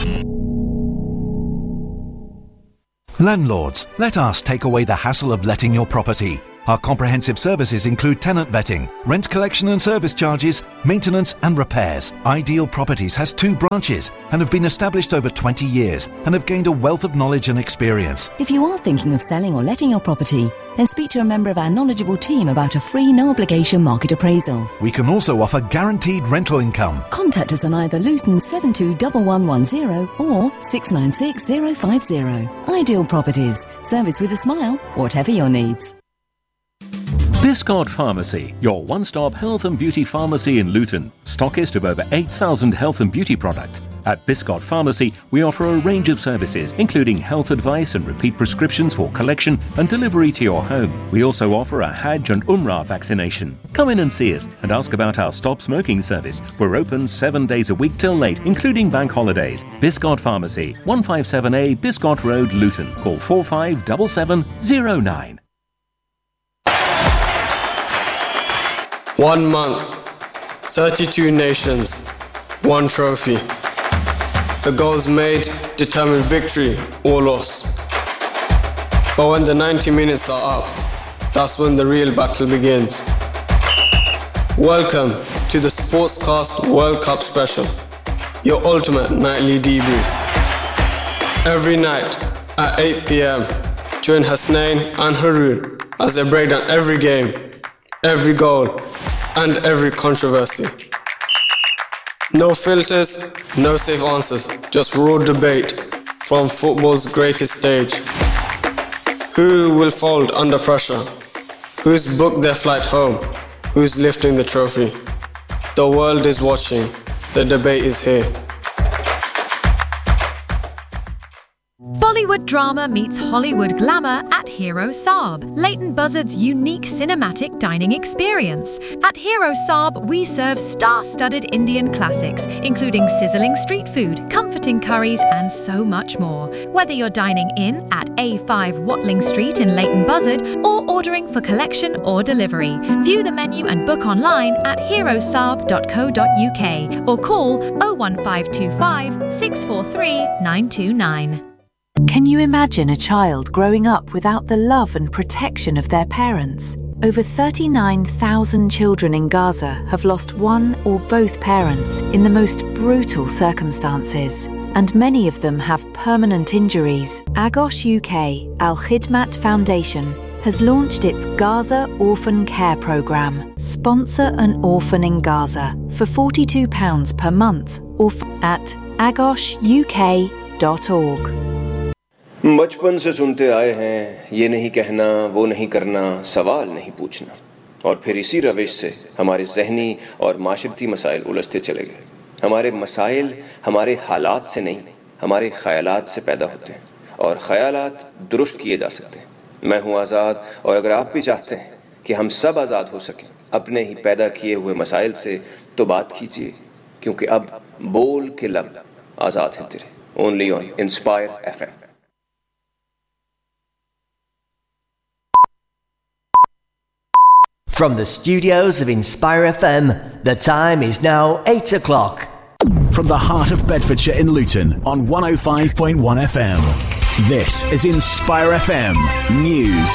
Landlords, let us take away the hassle of letting your property. Our comprehensive services include tenant vetting, rent collection and service charges, maintenance and repairs. Ideal Properties has two branches and have been established over twenty years and have gained a wealth of knowledge and experience. If you are thinking of selling or letting your property, then speak to a member of our knowledgeable team about a free no-obligation market appraisal. We can also offer guaranteed rental income. Contact us on either Luton seven two one one one zero or six nine six zero five zero. Ideal Properties. Service with a smile, whatever your needs. Biscot Pharmacy, your one-stop health and beauty pharmacy in Luton. Stockist of over eight thousand health and beauty products. At Biscot Pharmacy, we offer a range of services, including health advice and repeat prescriptions for collection and delivery to your home. We also offer a Hajj and Umrah vaccination. Come in and see us and ask about our Stop Smoking service. We're open seven days a week till late, including bank holidays. Biscot Pharmacy, one fifty-seven A Biscot Road, Luton. Call four five seven seven zero nine. One month, thirty-two nations, one trophy. The goals made determine victory or loss. But when the ninety minutes are up, that's when the real battle begins. Welcome to the Sportscast World Cup Special, your ultimate nightly debrief. Every night at eight p.m, join Hasnain and Haroon as they break down every game, every goal, and every controversy. No filters, no safe answers, just raw debate from football's greatest stage. Who will fold under pressure? Who's booked their flight home? Who's lifting the trophy? The world is watching. The debate is here. Bollywood drama meets Hollywood glamour at Hero Saab, Leighton Buzzard's unique cinematic dining experience. At Hero Saab, we serve star-studded Indian classics, including sizzling street food, comforting curries, and so much more. Whether you're dining in at A five Watling Street in Leighton Buzzard or ordering for collection or delivery, view the menu and book online at hero saab dot co dot uk or call oh one five two five, six four three, nine two nine. Can you imagine a child growing up without the love and protection of their parents? Over thirty-nine thousand children in Gaza have lost one or both parents in the most brutal circumstances, and many of them have permanent injuries. Agos U K Al Khidmat Foundation has launched its Gaza Orphan Care Programme. Sponsor an orphan in Gaza for forty-two pounds per month or at agos u k dot org. बचपन से सुनते आए हैं ये नहीं कहना वो नहीं करना सवाल नहीं पूछना और फिर इसी रविश से हमारे ज़हनी और माशरती मसाइल उलझते चले गए हमारे मसाइल हमारे हालात से नहीं हमारे ख़यालात से पैदा होते हैं और ख़यालात दुरुस्त किए जा सकते हैं मैं हूँ आज़ाद और अगर आप भी चाहते हैं कि हम सब आज़ाद हो सकें अपने ही पैदा किए हुए मसाइल से तो बात कीजिए क्योंकि अब बोल के लब आज़ाद हैं तेरे only on inspire FM From the studios of Inspire F M, the time is now eight o'clock. From the heart of Bedfordshire in Luton on one oh five point one F M. This is Inspire F M News.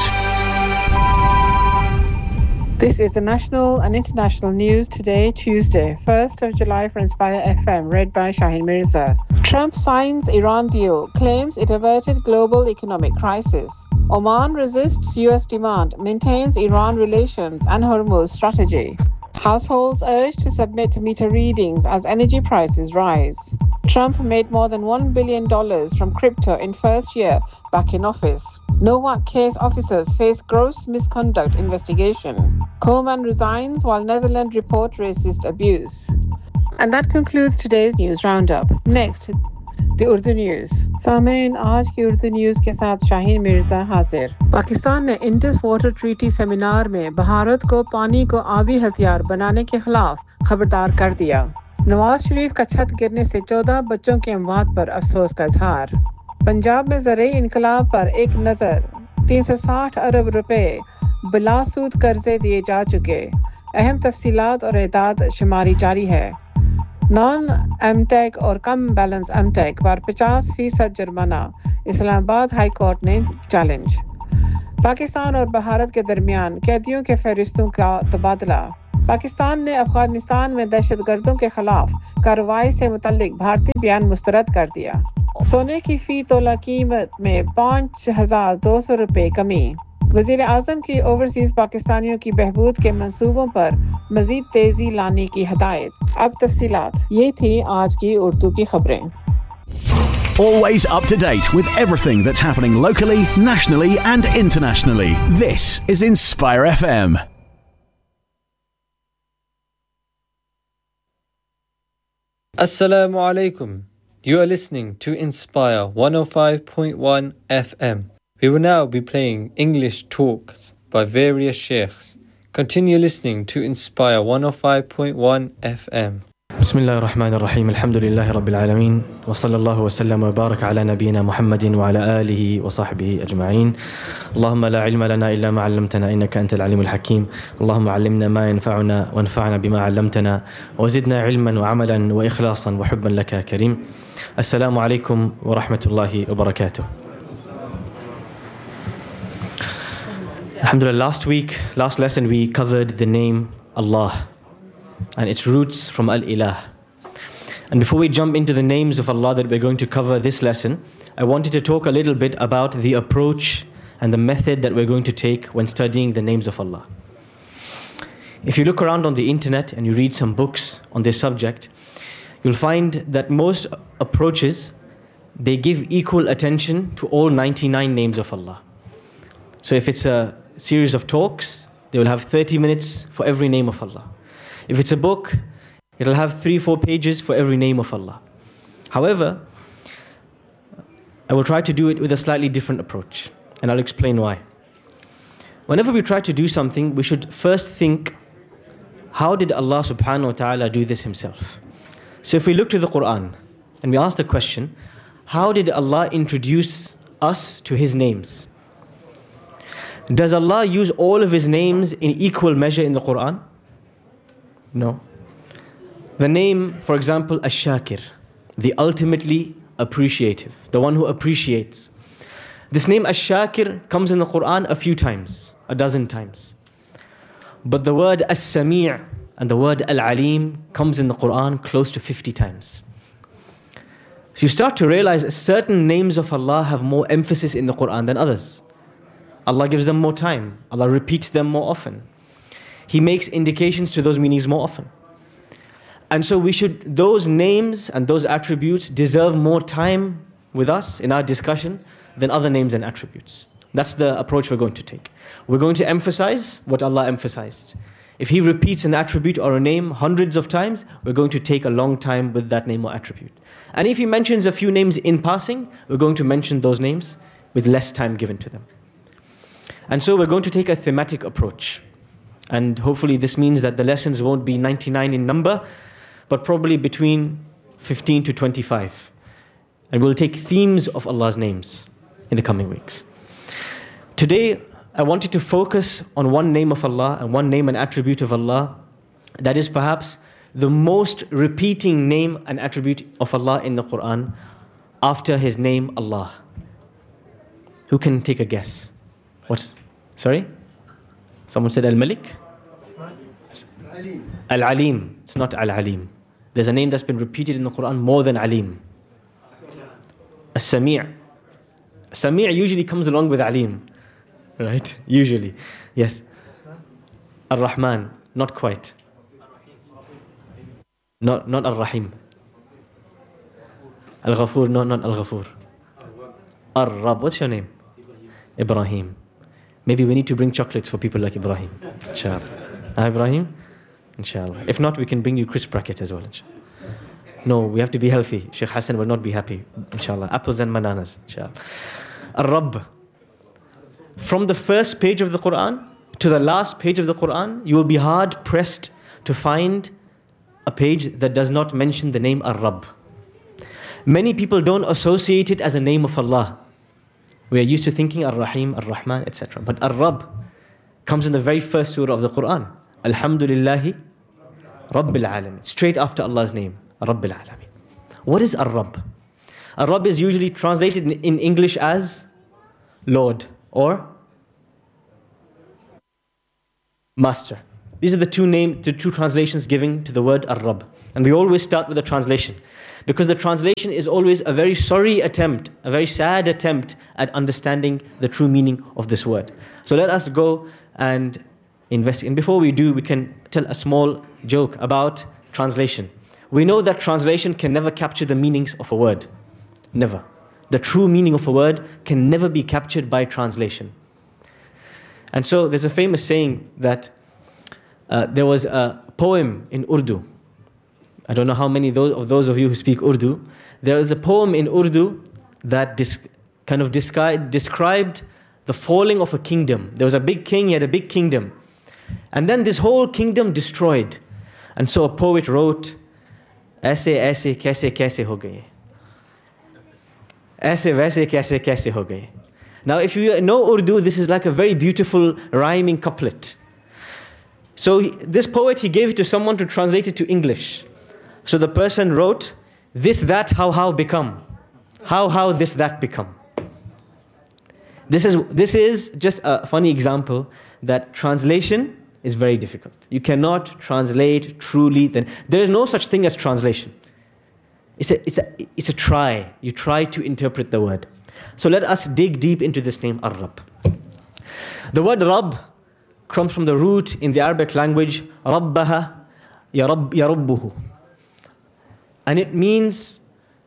This is the national and international news today, Tuesday, first of July for Inspire F M, read by Shaheen Mirza. Trump signs Iran deal, claims it averted global economic crisis. Oman resists U S demand, maintains Iran relations and Hormuz strategy. Households urged to submit meter readings as energy prices rise. Trump made more than one billion dollars from crypto in first year back in office. Novak case officers face gross misconduct investigation. Coleman resigns while Netherlands report racist abuse. And that concludes today's news roundup. Next, the Urdu News. सामेन आज की Urdu news के साथ शाहीन मिर्ज़ा हाजिर। पाकिस्तान ने Indus water treaty seminar में भारत को पानी को आबी हथियार बनाने के खिलाफ खबरदार कर दिया। नवाज शरीफ का छत गिरने से चौदह बच्चों की अमवात पर अफसोस का इजहार। पंजाब में ज़रई इनकलाब पर एक नज़र तीन सौ साठ अरब रुपए बिलासूद कर्जे दिए जा चुके। अहम तफसीलात और एदाद शुमारी जारी है। नॉन एमटेक और कम बैलेंस एमटेक पर पचास फीसद जुर्माना। इस्लामाबाद हाई कोर्ट ने चैलेंज। पाकिस्तान और भारत के दरमियान कैदियों के फहरिस्तों का तबादला। पाकिस्तान ने अफगानिस्तान में दहशतगर्दों के खिलाफ कार्रवाई से मुतल्लिक भारतीय बयान मुस्तरद कर दिया। सोने की फी तोला कीमत में पाँच हजार दो सौ रुपये कमी। वज़ीर आज़म की ओवरसीज़ पाकिस्तानियों की बहबूद के मंसूबों पर मज़ीद तेज़ी लाने की हदायत। अब तफसीलात। ये थी आज की उर्दू की खबरें। Always up to date with everything that's happening locally, nationally and internationally. This is Inspire F M. Assalamu alaikum. You are listening to Inspire one oh five point one F M. We will now be playing English talks by various sheikhs. Continue listening to Inspire one oh five point one F M. بسم الله الرحمن الرحيم الحمد لله رب العالمين وصلى الله وسلم وبارك على نبينا محمد وعلى آله وصحبه أجمعين. اللهم لا علم لنا إلا ما علمتنا إنك أنت العليم الحكيم. اللهم علمنا ما ينفعنا وانفعنا بما علمتنا وزدنا علما وعملا وإخلاصا وحبا لك كريم. السلام عليكم ورحمة الله وبركاته. Alhamdulillah, last week, last lesson we covered the name Allah and its roots from Al-Ilah. And before we jump into the names of Allah that we're going to cover this lesson, I wanted to talk a little bit about the approach and the method that we're going to take when studying the names of Allah. If you look around on the internet and you read some books on this subject, you'll find that most approaches, they give equal attention to all ninety-nine names of Allah. So if it's a series of talks, they will have thirty minutes for every name of Allah. If it's a book, it'll have three, four pages for every name of Allah. However, I will try to do it with a slightly different approach, and I'll explain why. Whenever we try to do something, we should first think, how did Allah subhanahu wa ta'ala do this himself? So if we look to the Quran, and we ask the question, how did Allah introduce us to His names? Does Allah use all of His names in equal measure in the Quran? No. The name, for example, Ash-Shakir, the ultimately appreciative, the one who appreciates. This name Ash-Shakir comes in the Quran a few times, a dozen times. But the word As-Sami' and the word Al-Alim comes in the Quran close to fifty times. So you start to realize certain names of Allah have more emphasis in the Quran than others. Allah gives them more time. Allah repeats them more often. He makes indications to those meanings more often. And so we should, those names and those attributes deserve more time with us in our discussion than other names and attributes. That's the approach we're going to take. We're going to emphasize what Allah emphasized. If He repeats an attribute or a name hundreds of times, we're going to take a long time with that name or attribute. And if He mentions a few names in passing, we're going to mention those names with less time given to them. And so we're going to take a thematic approach. And hopefully this means that the lessons won't be ninety-nine in number, but probably between fifteen to twenty-five. And we'll take themes of Allah's names in the coming weeks. Today, I wanted to focus on one name of Allah and one name and attribute of Allah that is perhaps the most repeating name and attribute of Allah in the Quran after His name Allah. Who can take a guess? What's, sorry? Someone said Al-Malik? Al-Alim. It's not Al-Alim. There's a name that's been repeated in the Quran more than Alim. As-Sami'. Sami' usually comes along with Alim. Right? Usually. Yes. Ar-Rahman. Not quite. Not, not Ar-Rahim. Al-Ghafur. No, not Al-Ghafur. Ar-Rab. What's your name? Ibrahim. Maybe we need to bring chocolates for people like Ibrahim. Inshallah. Ah, Ibrahim? Inshallah. If not, we can bring you crisp bracket as well. Inshallah. No, we have to be healthy. Sheikh Hassan will not be happy. Inshallah. Apples and bananas. Inshallah. Ar-Rabb. From the first page of the Quran to the last page of the Quran, you will be hard pressed to find a page that does not mention the name Ar-Rabb. Many people don't associate it as a name of Allah. We are used to thinking Ar-Rahim, Ar-Rahman, et cetera. But Ar-Rabb, Comes in the very first surah of the Quran. Alhamdulillahi Rabbil Alamin. Straight after Allah's name, Rabbil Alamin. What is Ar-Rabb? Ar-Rabb is usually translated in, in English as Lord or Master. These are the two name, the two translations given to the word Ar-Rabb. And we always start with the translation, because the translation is always a very sorry attempt, a very sad attempt at understanding the true meaning of this word. So let us go and investigate. And before we do, we can tell a small joke about translation. We know that translation can never capture the meanings of a word. Never. The true meaning of a word can never be captured by translation. And so there's a famous saying that uh, there was a poem in Urdu. I don't know how many of those, of those of you who speak Urdu. There is a poem in Urdu that dis, kind of descri- described the falling of a kingdom. There was a big king, he had a big kingdom. And then this whole kingdom destroyed. And so a poet wrote, Aise aise kaise kaise ho gaye. Aise vaise kaise kaise ho gaye. Now if you know Urdu, this is like a very beautiful rhyming couplet. So he, this poet, he gave it to someone to translate it to English. So the person wrote, this, that, how, how become. How, how, this, that become. This is, this is just a funny example that translation is very difficult. You cannot translate truly. Then there is no such thing as translation. It's a, it's a, it's a try. You try to interpret the word. So let us dig deep into this name, Ar-Rabb. The word Rabb comes from the root in the Arabic language, Rabbaha yarab, yarabbuhu. And it means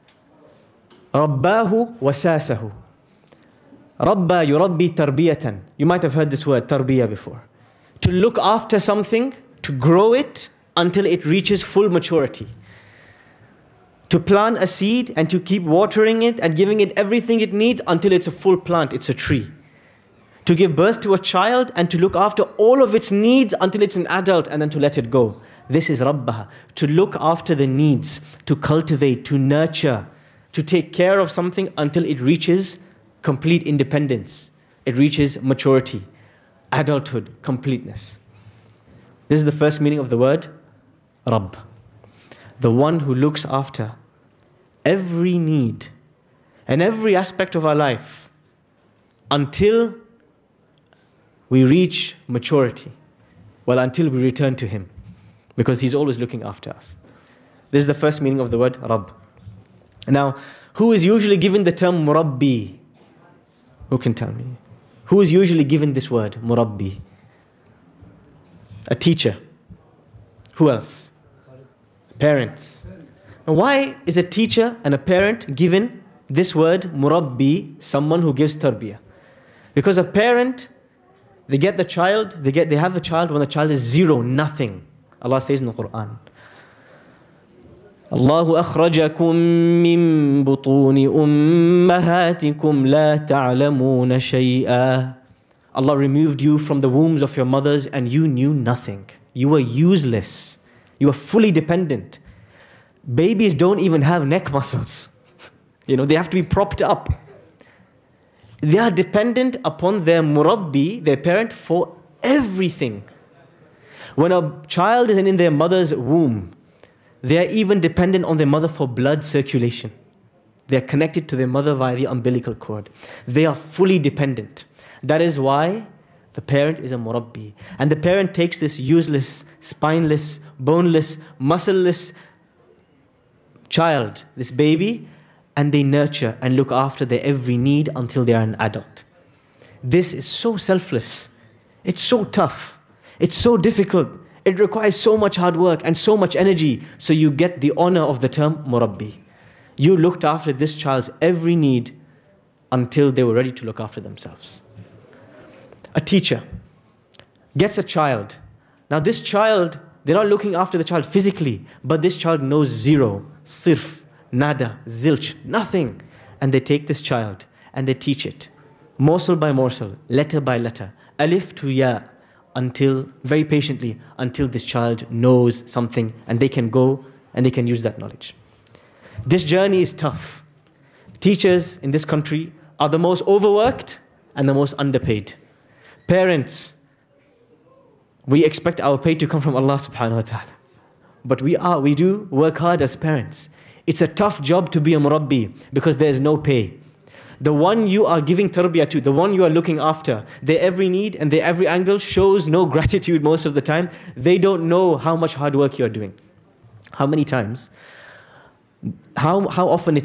Rabbahu wasasahu. Rabba yurabbi tarbiyatan. You might have heard this word, tarbiyah, before. To look after something, to grow it until it reaches full maturity. To plant a seed and to keep watering it and giving it everything it needs until it's a full plant, it's a tree. To give birth to a child and to look after all of its needs until it's an adult and then to let it go. This is Rabbaha. To look after the needs, to cultivate, to nurture, to take care of something until it reaches complete independence. It reaches maturity, adulthood, completeness. This is the first meaning of the word Rabb. The one who looks after every need and every aspect of our life until we reach maturity. Well, until we return to Him. Because He's always looking after us. This is the first meaning of the word Rabb. Now, who is usually given the term Murabbi? Who can tell me? Who is usually given this word, Murabbi? A teacher. Who else? Parents. Now, why is a teacher and a parent given this word, Murabbi, someone who gives tarbiyah? Because a parent, they get the child, they get, they have a child when the child is zero, nothing. Allah says in the Quran, Allahu akhrajakum min butuni ummahatikum la ta'lamuna shay'a. Allah removed you from the wombs of your mothers and you knew nothing. You were useless. You were fully dependent. Babies don't even have neck muscles. You know, they have to be propped up. They are dependent upon their murabbi, their parent, for everything. When a child is in their mother's womb, they are even dependent on their mother for blood circulation. They are connected to their mother via the umbilical cord. They are fully dependent. That is why the parent is a murabbi. And the parent takes this useless, spineless, boneless, muscleless child, this baby, and they nurture and look after their every need until they are an adult. This is so selfless. It's so tough. It's so difficult. It requires so much hard work and so much energy. So you get the honor of the term murabbi. You looked after this child's every need until they were ready to look after themselves. A teacher gets a child. Now this child, they're not looking after the child physically, but this child knows zero, sirf, nada, zilch, nothing. And they take this child and they teach it, morsel by morsel, letter by letter, alif to ya, until, very patiently, until this child knows something and they can go and they can use that knowledge. This journey is tough. Teachers in this country are the most overworked and the most underpaid. Parents we expect our pay to come from Allah subhanahu wa ta'ala. But we are, we do work hard as parents. It's a tough job to be a murabbi because there's no pay. The one you are giving tarbiyah to, the one you are looking after, their every need and their every angle shows no gratitude most of the time. They don't know how much hard work you're doing. How many times, how, how often it